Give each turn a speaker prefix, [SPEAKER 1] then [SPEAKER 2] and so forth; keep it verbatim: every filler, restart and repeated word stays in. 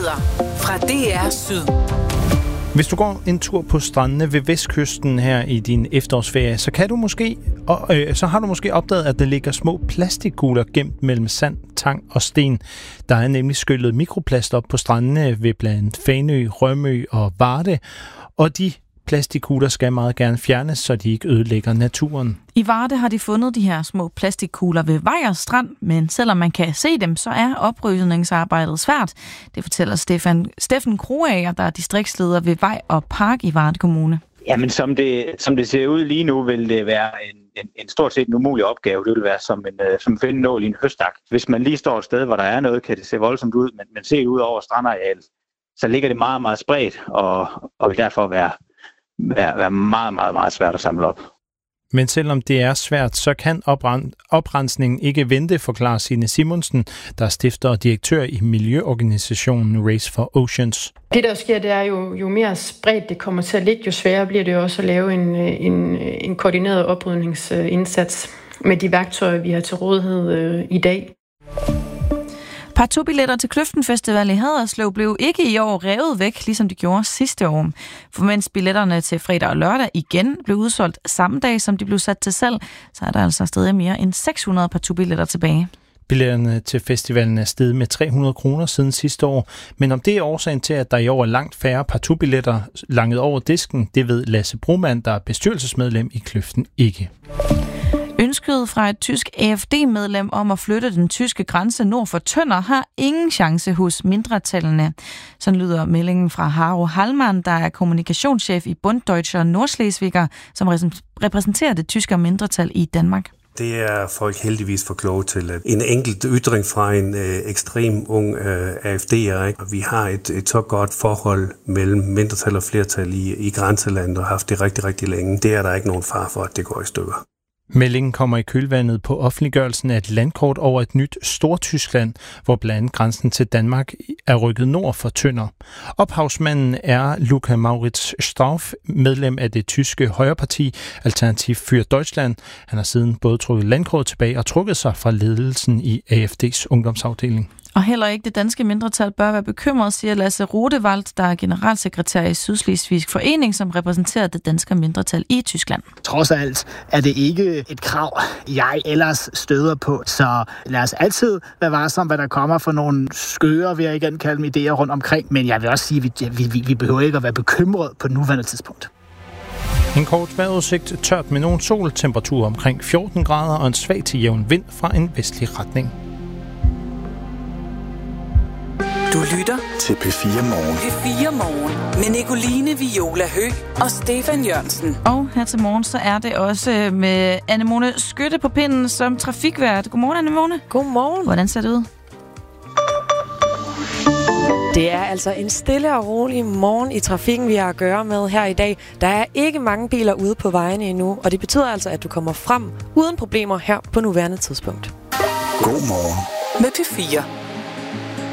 [SPEAKER 1] Nyheder fra D R Syd.
[SPEAKER 2] Hvis du går en tur på strandene ved vestkysten her i din efterårsferie, så kan du måske, og, øh, så har du måske opdaget, at der ligger små plastikkugler gemt mellem sand, tang og sten. Der er nemlig skyllet mikroplast op på strandene ved blandt andet Fanø, Rømø og Varde, og de plastikkugler skal meget gerne fjernes, så de ikke ødelægger naturen.
[SPEAKER 3] I Varde har de fundet de her små plastikkugler ved Vejers Strand, men selvom man kan se dem, så er oprydningsarbejdet svært. Det fortæller Stefan, Steffen Kroager, der er distriktsleder ved Vej og Park i Varde Kommune.
[SPEAKER 4] Jamen, som det, som det ser ud lige nu, vil det være en, en, en stort set en umulig opgave. Det vil være som en uh, som finde nål i en høstak. Hvis man lige står et sted, hvor der er noget, kan det se voldsomt ud, men, men set ud over strandarealet, så ligger det meget, meget spredt, og, og vil derfor være Være, være meget, meget, meget svært at samle op.
[SPEAKER 2] Men selvom det er svært, så kan opren- oprensningen ikke vente, forklarer Signe Simonsen, der er stifter og direktør i miljøorganisationen Race for Oceans.
[SPEAKER 5] Det, der sker, det er jo, jo mere spredt det kommer til at ligge, jo sværere bliver det også at lave en, en, en koordineret oprydningsindsats med de værktøjer, vi har til rådighed øh, i dag.
[SPEAKER 3] Partobilletter til Kløften Festival i Haderslev blev ikke i år revet væk, ligesom de gjorde sidste år. For mens billetterne til fredag og lørdag igen blev udsolgt samme dag, som de blev sat til salg, så er der altså stadig mere end seks hundrede partobilletter tilbage.
[SPEAKER 2] Billetterne til festivalen er steget med tre hundrede kroner siden sidste år, men om det er årsagen til, at der i år er langt færre partobilletter langet over disken, det ved Lasse Broman, der er bestyrelsesmedlem i Kløften, ikke.
[SPEAKER 3] Ønsket fra et tysk A F D-medlem om at flytte den tyske grænse nord for Tønder har ingen chance hos mindretallene. Sådan lyder meldingen fra Haro Hallmann, der er kommunikationschef i Bund Deutscher Nordschleswiger, som repræsenterer det tyske mindretal i Danmark.
[SPEAKER 6] Det er folk heldigvis for kloge til. En enkelt ytring fra en øh, ekstrem ung øh, A F D'er. Vi har et, et så godt forhold mellem mindretal og flertal i, i grænselandet og har haft det rigtig, rigtig længe. Det er der ikke nogen far for, at det går i stykker.
[SPEAKER 2] Meldingen kommer i kølvandet på offentliggørelsen af et landkort over et nyt Stortyskland, hvor blandt andet grænsen til Danmark er rykket nord for Tønder. Ophavsmanden er Luca Maurits Strauff, medlem af det tyske højreparti Alternativ für Deutschland. Han har siden både trukket landkortet tilbage og trukket sig fra ledelsen i A F D's ungdomsafdeling.
[SPEAKER 3] Og heller ikke det danske mindretal bør være bekymret, siger Lasse Rodewald, der er generalsekretær i Sydslesvigsk Forening, som repræsenterer det danske mindretal i Tyskland.
[SPEAKER 7] Trods alt er det ikke et krav, jeg ellers støder på, så lad os altid være varsomme, hvad der kommer for nogle skøre, vil jeg igen kalde dem, idéer rundt omkring. Men jeg vil også sige, at vi, vi, vi behøver ikke at være bekymret på nuværende tidspunkt.
[SPEAKER 2] En kort vejrudsigt, tørt med nogen sol, temperatur omkring fjorten grader og en svag til jævn vind fra en vestlig retning.
[SPEAKER 1] Du lytter
[SPEAKER 8] til P fire Morgen.
[SPEAKER 1] P fire Morgen med Nicoline Viola Høgh og Stefan Jørgensen.
[SPEAKER 3] Og her til morgen, så er det også med Anemone Skytte på pinden som trafikvært. Godmorgen, Anemone.
[SPEAKER 9] Godmorgen.
[SPEAKER 3] Hvordan ser det ud?
[SPEAKER 9] Det er altså en stille og rolig morgen i trafikken, vi har at gøre med her i dag. Der er ikke mange biler ude på vejene endnu, og det betyder altså, at du kommer frem uden problemer her på nuværende tidspunkt.
[SPEAKER 8] God morgen
[SPEAKER 1] Med P fire.